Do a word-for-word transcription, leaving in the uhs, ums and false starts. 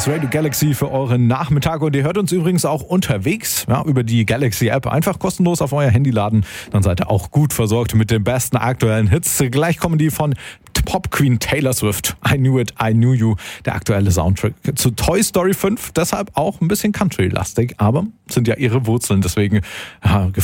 ist Radio Galaxy für euren Nachmittag und ihr hört uns übrigens auch unterwegs, ja, über die Galaxy App. Einfach kostenlos auf euer Handy laden, dann seid ihr auch gut versorgt mit den besten aktuellen Hits. Gleich kommen die von Pop Queen Taylor Swift. I Knew It, I Knew You, der aktuelle Soundtrack zu Toy Story fünf. Deshalb auch ein bisschen Country-lastig, aber sind ja ihre Wurzeln, deswegen ja,